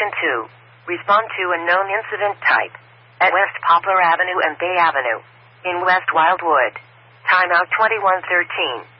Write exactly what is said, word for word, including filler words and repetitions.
Station two. Respond to a known incident type. At West Poplar Avenue and Bay Avenue. In West Wildwood. Timeout twenty-one thirteen.